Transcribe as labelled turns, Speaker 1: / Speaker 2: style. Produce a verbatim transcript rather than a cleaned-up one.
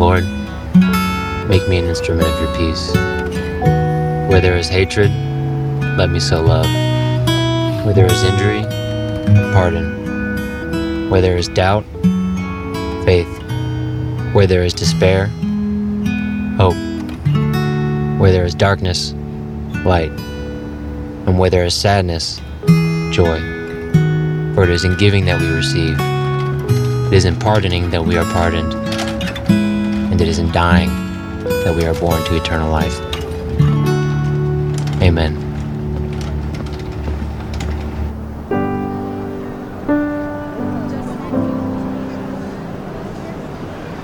Speaker 1: Lord, make me an instrument of your peace. Where there is hatred, let me sow love. Where there is injury, pardon. Where there is doubt, faith. Where there is despair, hope. Where there is darkness, light. And where there is sadness, joy. For it is in giving that we receive. It is in pardoning that we are pardoned. And it is in dying that we are born to eternal life. Amen.